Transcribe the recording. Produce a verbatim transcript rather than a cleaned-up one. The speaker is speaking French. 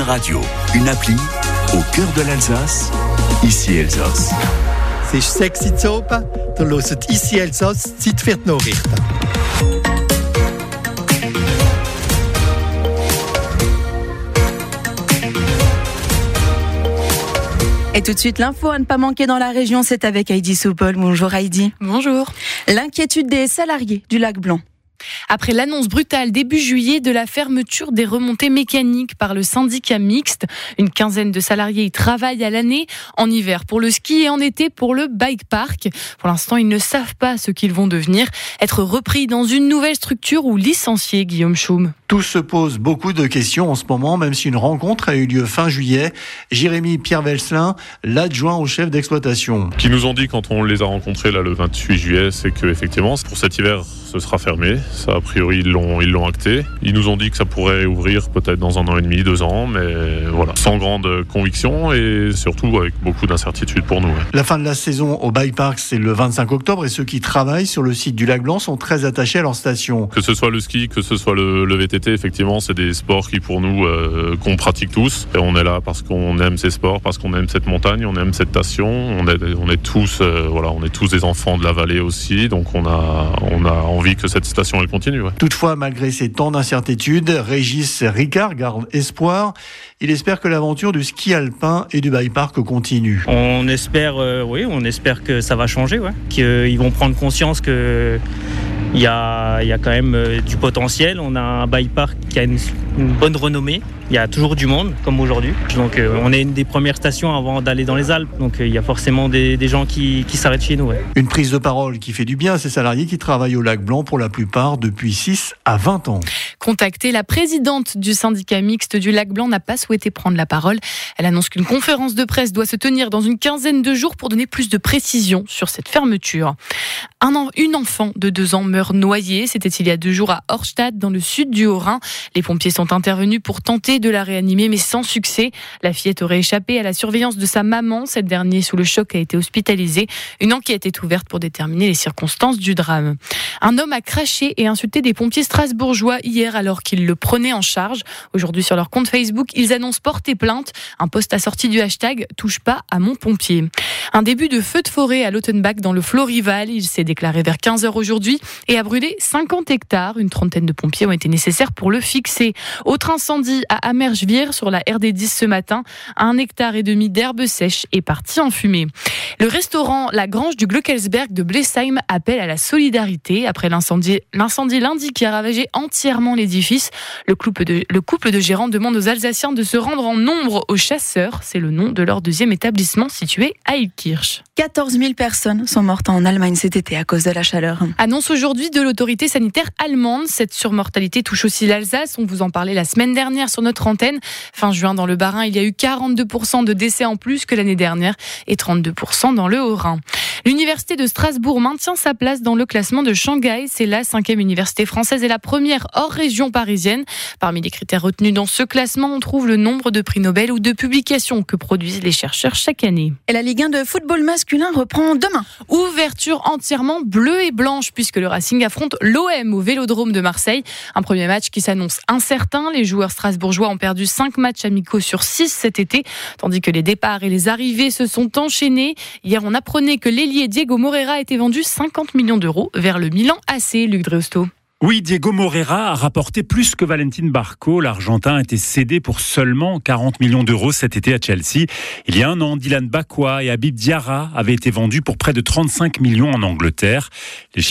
Radio, une appli au cœur de l'Alsace, ici Elsass. C'est sexy Zopa, du hört ici Elsass, Zeit für die Nachrichten. Et tout de suite, l'info à ne pas manquer dans la région, c'est avec Heidi Soupol. Bonjour Heidi. Bonjour. L'inquiétude des salariés du Lac Blanc. Après l'annonce brutale début juillet de la fermeture des remontées mécaniques par le syndicat mixte, une quinzaine de salariés y travaillent à l'année, en hiver pour le ski et en été pour le bike park. Pour l'instant, ils ne savent pas ce qu'ils vont devenir, être repris dans une nouvelle structure ou licenciés, Guillaume Chaume. Tous se posent beaucoup de questions en ce moment, même si une rencontre a eu lieu fin juillet. Jérémy Pierre-Velslin, l'adjoint au chef d'exploitation. Ce qu'ils nous ont dit quand on les a rencontrés là, le vingt-huit juillet, c'est qu'effectivement, pour cet hiver, ce sera fermé. Ça, a priori, ils l'ont, ils l'ont acté. Ils nous ont dit que ça pourrait ouvrir peut-être dans un an et demi, deux ans, mais voilà, sans grande conviction et surtout avec beaucoup d'incertitude pour nous. Ouais. La fin de la saison au bike park, c'est le vingt-cinq octobre et ceux qui travaillent sur le site du Lac Blanc sont très attachés à leur station. Que ce soit le ski, que ce soit le, le V T T, effectivement, c'est des sports qui pour nous, euh, qu'on pratique tous. Et on est là parce qu'on aime ces sports, parce qu'on aime cette montagne, on aime cette station. On est, on est tous, euh, voilà, on est tous des enfants de la vallée aussi, donc on a, on a envie que cette station elle continue. Ouais. Toutefois, malgré ces temps d'incertitude, Régis Ricard garde espoir. Il espère que l'aventure du ski alpin et du bike park continue. On espère, euh, oui, on espère que ça va changer, ouais. Qu'ils vont prendre conscience que il y a, il y a quand même euh, du potentiel. On a un bike park qui a une, une bonne renommée. Il y a toujours du monde, comme aujourd'hui. Donc, euh, on est une des premières stations avant d'aller dans les Alpes. Donc, euh, il y a forcément des, des gens qui, qui s'arrêtent chez nous. Ouais. Une prise de parole qui fait du bien à ces salariés qui travaillent au Lac Blanc pour la plupart depuis six à vingt ans. Contactée, la présidente du syndicat mixte du Lac Blanc n'a pas souhaité prendre la parole. Elle annonce qu'une conférence de presse doit se tenir dans une quinzaine de jours pour donner plus de précision sur cette fermeture. Un an, une enfant de deux ans meurt noyée. C'était il y a deux jours à Horstadt, dans le sud du Haut-Rhin. Les pompiers sont intervenus pour tenter de la réanimer, mais sans succès. La fillette aurait échappé à la surveillance de sa maman. Cette dernière, sous le choc, a été hospitalisée. Une enquête est ouverte pour déterminer les circonstances du drame. Un homme a craché et insulté des pompiers strasbourgeois hier alors qu'ils le prenaient en charge. Aujourd'hui, sur leur compte Facebook, ils annoncent porter plainte. Un post assorti du hashtag « Touche pas à mon pompier ». Un début de feu de forêt à Lautenbach dans le Florival. Il s'est déclaré vers quinze heures aujourd'hui et a brûlé cinquante hectares. Une trentaine de pompiers ont été nécessaires pour le fixer. Autre incendie à Amerschwir sur la R D dix ce matin. Un hectare et demi d'herbe sèche est parti en fumée. Le restaurant La Grange du Glöckelsberg de Blesheim appelle à la solidarité après l'incendie, l'incendie lundi qui a ravagé entièrement l'édifice. Le couple, de, le couple de gérants demande aux Alsaciens de se rendre en nombre aux chasseurs. C'est le nom de leur deuxième établissement situé à Ilkirch. quatorze mille personnes sont mortes en Allemagne cet été à cause de la chaleur. Annonce aujourd'hui de l'autorité sanitaire allemande. Cette surmortalité touche aussi l'Alsace. On vous en parlait la semaine dernière sur notre antenne. Fin juin, dans le Bas-Rhin, il y a eu quarante-deux pour cent de décès en plus que l'année dernière et trente-deux pour cent dans le Haut-Rhin. L'université de Strasbourg maintient sa place dans le classement de Shanghai. C'est la cinquième université française et la première hors région parisienne. Parmi les critères retenus dans ce classement, on trouve le nombre de prix Nobel ou de publications que produisent les chercheurs chaque année. Et la Ligue un de football masculin reprend demain. Ouverture entièrement bleue et blanche puisque le Racing affronte l'O M au Vélodrome de Marseille. Un premier match qui s'annonce incertain. Les joueurs strasbourgeois ont perdu cinq matchs amicaux sur six cet été, tandis que les départs et les arrivées se sont enchaînés. Hier, on apprenait que l'ailier Diego Moreira a été vendu cinquante millions d'euros vers le Milan A C, Luc Dreosto. Oui, Diego Moreira a rapporté plus que Valentin Barco. L'Argentin a été cédé pour seulement quarante millions d'euros cet été à Chelsea. Il y a un an, Dylan Bakwa et Habib Diarra avaient été vendus pour près de trente-cinq millions en Angleterre. Les